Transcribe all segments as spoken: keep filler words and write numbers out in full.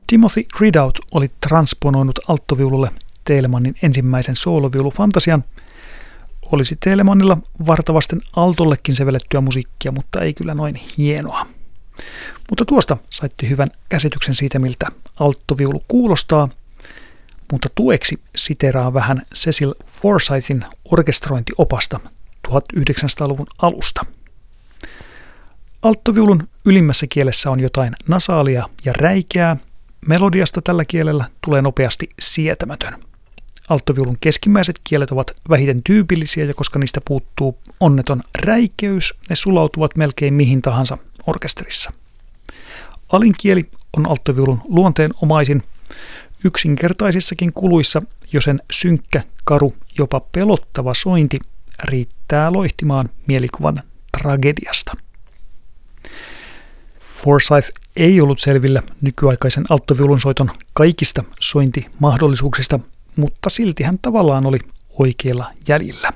Timothy Ridout oli transponoinut alttoviululle Telemannin ensimmäisen sooloviulufantasian. Olisi Telemannilla vartavasten altollekin sävellettyä musiikkia, mutta ei kyllä noin hienoa. Mutta tuosta saitte hyvän käsityksen siitä, miltä alttoviulu kuulostaa, mutta tueksi siteraa vähän Cecil Forsythin orkestrointiopasta tuhatyhdeksänsataaluvun alusta. Alttoviulun ylimmässä kielessä on jotain nasaalia ja räikeää. Melodiasta tällä kielellä tulee nopeasti sietämätön. Alttoviulun keskimmäiset kielet ovat vähiten tyypillisiä, ja koska niistä puuttuu onneton räikeys, ne sulautuvat melkein mihin tahansa orkesterissa. Alinkieli on alttoviulun luonteenomaisin. Yksinkertaisissakin kuluissa jo sen synkkä, karu, jopa pelottava sointi riittää loihtimaan mielikuvan tragediasta. Forsyth ei ollut selvillä nykyaikaisen alttoviulun soiton kaikista sointimahdollisuuksista, mutta silti hän tavallaan oli oikeilla jäljillä.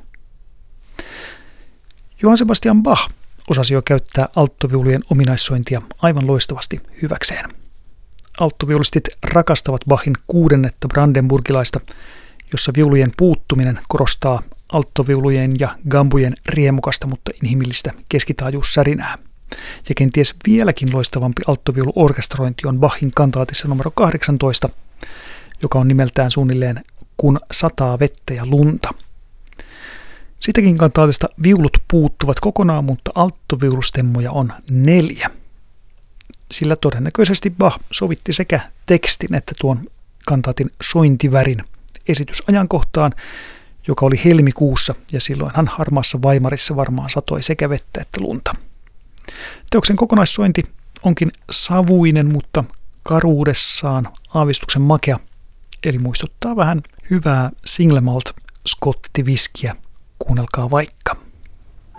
Johann Sebastian Bach osasi jo käyttää alttoviulujen ominaissointia aivan loistavasti hyväkseen. Alttoviulistit rakastavat Bachin kuudennetta brandenburgilaista, jossa viulujen puuttuminen korostaa alttoviulujen ja gambujen riemukasta, mutta inhimillistä keskitaajuussärinää. Ja kenties vieläkin loistavampi alttoviulu-orkestrointi on Bachin kantaatissa numero kahdeksantoista, joka on nimeltään suunnilleen Kun sataa vettä ja lunta. Sitäkin kantaatista viulut puuttuvat kokonaan, mutta alttoviulustemmoja on neljä. Sillä todennäköisesti Bach sovitti sekä tekstin että tuon kantaatin sointivärin esitysajankohtaan, joka oli helmikuussa, ja silloinhan harmaassa Weimarissa varmaan satoi sekä vettä että lunta. Teoksen kokonaissointi onkin savuinen, mutta karuudessaan aavistuksen makea, eli muistuttaa vähän hyvää single malt skottiviskiä. Kuunnelkaa vaikka.